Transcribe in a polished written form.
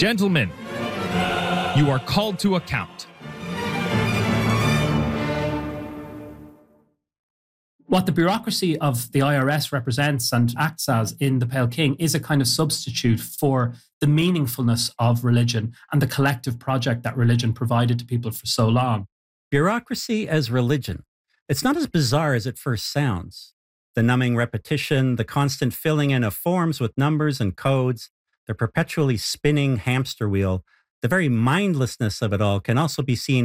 Gentlemen, you are called to account. What the bureaucracy of the IRS represents and acts as in the Pale King is a kind of substitute for the meaningfulness of religion and the collective project that religion provided to people for so long. Bureaucracy as religion. It's not as bizarre as it first sounds. The numbing repetition, the constant filling in of forms with numbers and codes, the perpetually spinning hamster wheel, the very mindlessness of it all can also be seen